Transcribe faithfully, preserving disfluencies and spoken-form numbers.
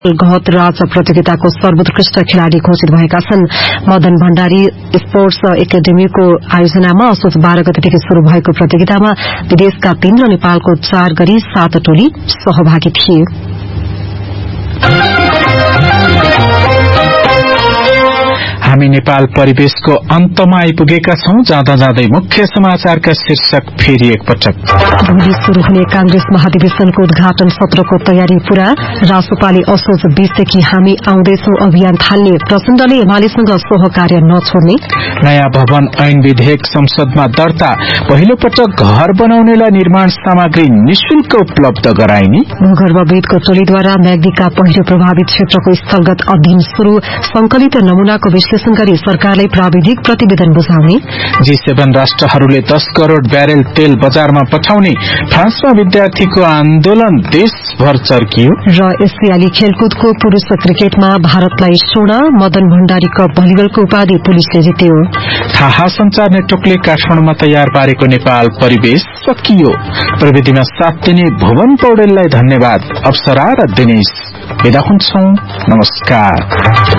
गहत राज प्रतियोगिताको सर्वोत्कृष्ट खेलाड़ी घोषित भएका छन्। मदन भण्डारी स्पोर्ट्स एकाडेमीको आयोजनामा असोज बाह्र गतेदेखि शुरू भएको प्रतियोगितामा विदेशका तीन र नेपालको चार गरी सात टोली सहभागी थिए। हामी नेपाल परिवेशको अन्तमा आइपुगेका छौं। जाँदा जाँदै मुख्य समाचारका शीर्षक फेरि एकपटक। भोलि शुरू हुने कांग्रेस महाधिवेशनको उद्घाटन सत्रको तयारी पूरा। रासोपाले असोज बीसदेखि हामी आउँदैछौं अभियान थाल्ने। प्रचण्डले एमालेसँग सहकार्य नछोड्ने। नयाँ भवन ऐन विधेयक संसदमा दर्ता। पहिलो पटक घर बनाउनेलाई निर्माण सामग्री निशुल्क उपलब्ध गराइने। भूगर्भविदको टोलीद्वारा म्याग्दीका पहिरो प्रभावित क्षेत्रको स्थलगत अध्ययन शुरू। संकलित नमूनाको विश्लेषण गरी सरकारले प्राविधिक प्रतिवेदन बुझाउने। जी सेभेन राष्ट्रहरूले दस करोड़ ब्यारेल तेल बजारमा पठाउने। फ्रान्समा विद्यार्थीको आन्दोलन देशभर चर्कियो। र एसियाली खेलकुदको पुरूष क्रिकेटमा भारतलाई स्वर्ण। मदन भण्डारी कप भलिबलको उपाधि पुलिसले जित्यो। थाहा संचार नेटवर्कले काठमाडौँमा तयार पारेको नेपाल परिवेश सकियो। प्रविधिमा साथ दिने भुवन पौडेललाई धन्यवाद। अप्सरा र दिनेश विदा हुन्छौं। नमस्कार।